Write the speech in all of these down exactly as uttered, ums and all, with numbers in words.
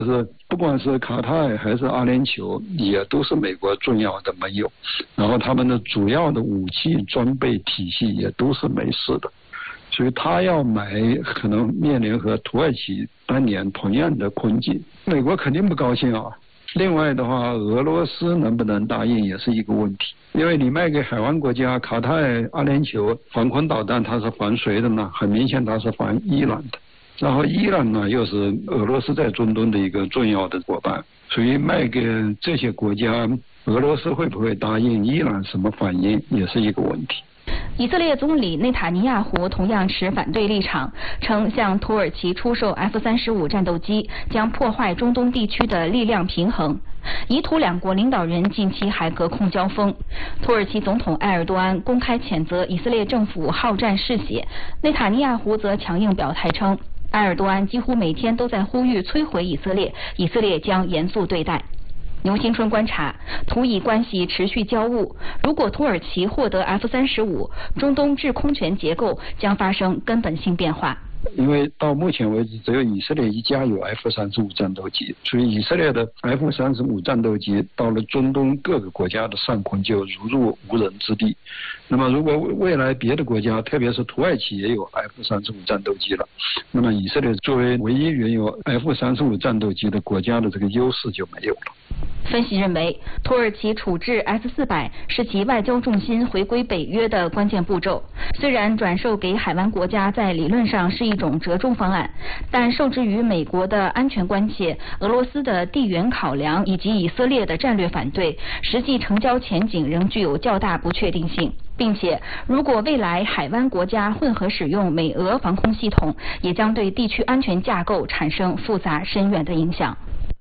是不管是卡塔尔还是阿联酋，也都是美国重要的盟友，然后他们的主要的武器装备体系也都是美式的，所以他要买可能面临和土耳其当年同样的困境，美国肯定不高兴啊。另外的话，俄罗斯能不能答应也是一个问题，因为你卖给海湾国家卡塔尔、阿联酋防空导弹，它是防谁的呢？很明显它是防伊朗的。然后伊朗呢又是俄罗斯在中东的一个重要的伙伴，所以卖给这些国家，俄罗斯会不会答应，伊朗什么反应也是一个问题。 以色列总理内塔尼亚胡同样持反对立场，称向土耳其出售 F 三十五 战斗机将破坏中东地区的力量平衡。以土两国领导人近期还隔空交锋，土耳其总统埃尔多安公开谴责以色列政府好战嗜血，内塔尼亚胡则强硬表态称，埃尔多安几乎每天都在呼吁摧毁以色列，以色列将严肃对待。牛新春观察，土以关系持续交恶，如果土耳其获得 F 三十五，中东制空权结构将发生根本性变化。 因为到目前为止，只有以色列一家有 F 三十五 战斗机，所以以色列的 F 三十五 战斗机到了中东各个国家的上空就如入无人之地。那么如果未来别的国家，特别是土耳其也有 F 三十五 战斗机了，那么以色列作为唯一拥有 F 三十五 战斗机的国家的这个优势就没有了。 分析认为，土耳其处置 S 四百 是其外交重心回归北约的关键步骤。虽然转售给海湾国家在理论上是一种折中方案，但受制于美国的安全关切、俄罗斯的地缘考量以及以色列的战略反对，实际成交前景仍具有较大不确定性。并且，如果未来海湾国家混合使用美俄防空系统，也将对地区安全架构产生复杂深远的影响。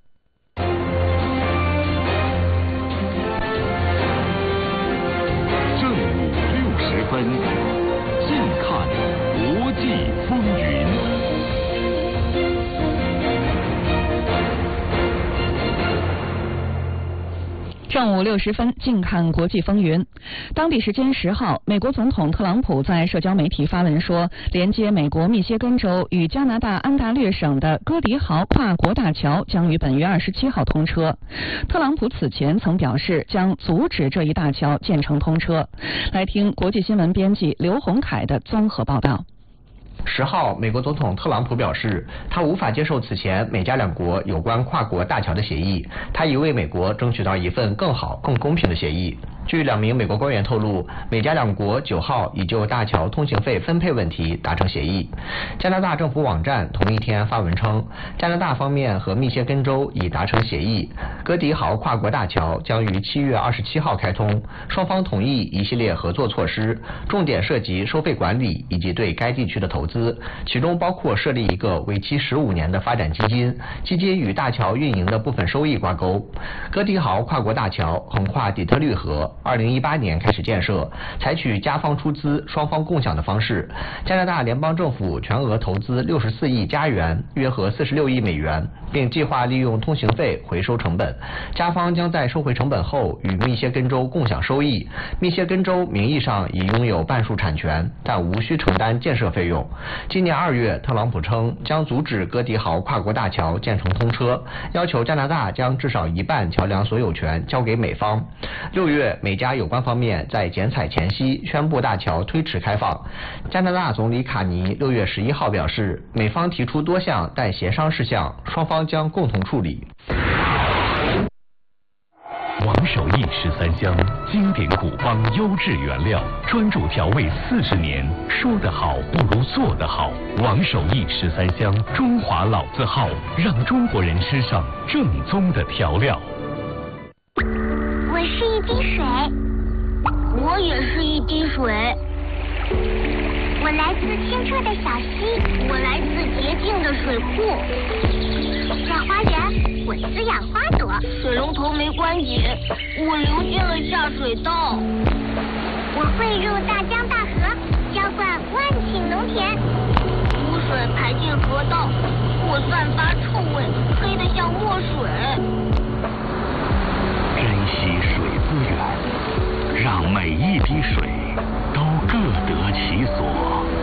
正午六十分，近看国际风云。 正午六十分，近看国际风云。当地时间十号，美国总统特朗普在社交媒体发文说，连接美国密歇根州与加拿大安大略省的戈迪豪跨国大桥将于本月二十七号通车。特朗普此前曾表示将阻止这一大桥建成通车。来听国际新闻编辑刘洪凯的综合报道。 十号，美国总统特朗普表示，他无法接受此前美加两国有关跨国大桥的协议，他已为美国争取到一份更好、更公平的协议。据两名美国官员透露，美加两国九号已就大桥通行费分配问题达成协议。加拿大政府网站同一天发文称，加拿大方面和密歇根州已达成协议，戈迪豪跨国大桥将于七月二十七号开通，双方同意一系列合作措施，重点涉及收费管理以及对该地区的投资，其中包括设立一个为期十五年的发展基金，基金与大桥运营的部分收益挂钩。戈迪豪跨国大桥横跨底特律河，二零一八年开始建设，采取加方出资、双方共享的方式。加拿大联邦政府全额投资六十四亿加元，约合四十六亿美元，并计划利用通行费回收成本。加方将在收回成本后与密歇根州共享收益。密歇根州名义上已拥有半数产权，但无需承担建设费用。今年二月，特朗普称将阻止戈迪豪跨国大桥建成通车，要求加拿大将至少一半桥梁所有权交给美方。六月，美加有关方面在剪彩前夕宣布大桥推迟开放。加拿大总理卡尼六月十一号表示，美方提出多项待协商事项，双方将共同处理。 王守义十三香，经典古方优质原料，专注调味四十年，说得好不如做得好。王守义十三香，中华老字号，让中国人吃上正宗的调料。 我是一滴水，我也是一滴水。我来自清澈的小溪，我来自洁净的水库。在花园，我滋养花朵。水龙头没关紧，我流进了下水道。我汇入大江大河，浇灌万顷农田。污水排进河道，我散发臭味，黑得像墨水。 珍惜水资源，让每一滴水都各得其所。